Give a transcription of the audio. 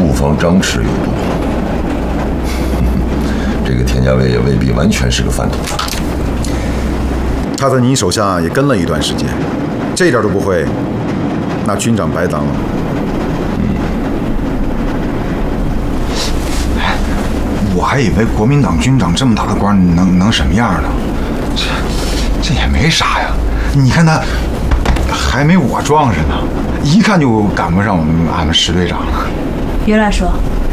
不妨张弛有度。这个田家伟也未必完全是个贩毒的。 他在你手下也跟了一段时间，这点都不会，那军长白当了。 我还以为国民党军长这么大的官能什么样呢？这也没啥呀。你看他还没我壮实呢，一看就赶不上俺们石队长了。 别乱说，